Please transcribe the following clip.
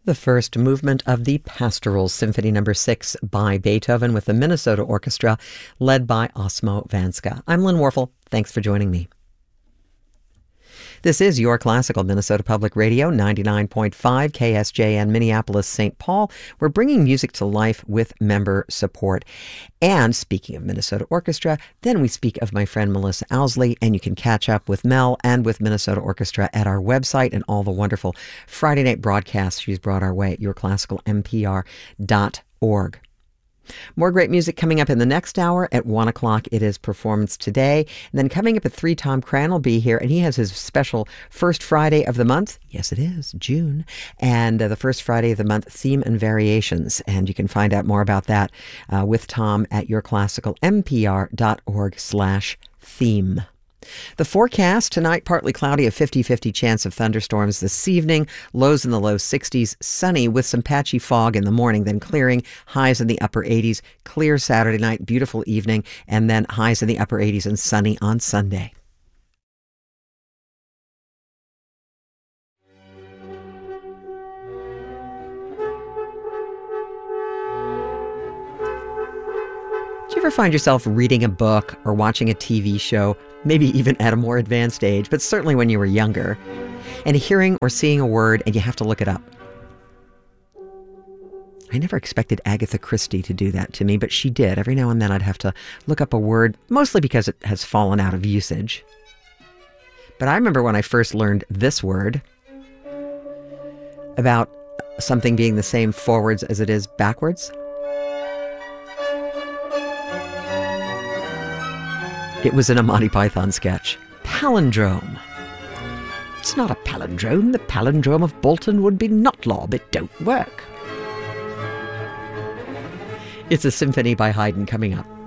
The first movement of the Pastoral Symphony No. 6 by Beethoven with the Minnesota Orchestra, led by Osmo Vanska. I'm Lynn Warfel. Thanks for joining me. This is Your Classical Minnesota Public Radio, 99.5 KSJN Minneapolis, St. Paul. We're bringing music to life with member support. And speaking of Minnesota Orchestra, then we speak of my friend Melissa Owsley, and you can catch up with Mel and with Minnesota Orchestra at our website and all the wonderful Friday night broadcasts she's brought our way at yourclassicalmpr.org. More great music coming up in the next hour. At 1 o'clock, it is Performance Today. And then coming up at 3, Tom Cran will be here, and he has his special first Friday of the month. Yes, it is, June. And the first Friday of the month, Theme and Variations. And you can find out more about that with Tom at yourclassicalmpr.org/theme. The forecast tonight, partly cloudy, a 50-50 chance of thunderstorms this evening. Lows in the low 60s, sunny with some patchy fog in the morning, then clearing, highs in the upper 80s. Clear Saturday night, beautiful evening, and then highs in the upper 80s and sunny on Sunday. Do you ever find yourself reading a book or watching a TV show, maybe even at a more advanced age, but certainly when you were younger, and hearing or seeing a word and you have to look it up? I never expected Agatha Christie to do that to me, but she did. Every now and then I'd have to look up a word, mostly because it has fallen out of usage. But I remember when I first learned this word about something being the same forwards as it is backwards. It was in a Monty Python sketch. Palindrome. It's not a palindrome. The palindrome of Bolton would be Notlob. It don't work. It's a symphony by Haydn coming up.